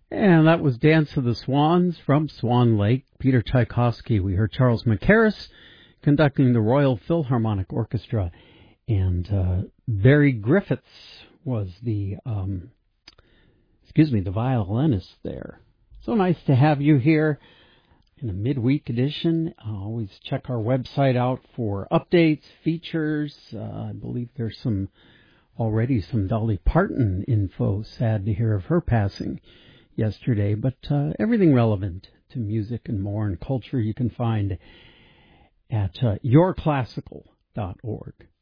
And that was Dance of the Swans from Swan Lake, Peter Tchaikovsky. We heard Charles Mackerras conducting the Royal Philharmonic Orchestra. And Barry Griffiths was the violinist there. So nice to have you here in a midweek edition. Always check our website out for updates, features. I believe there's already some Dolly Parton info. Sad to hear of her passing yesterday, but everything relevant to music and more and culture you can find at yourclassical.org.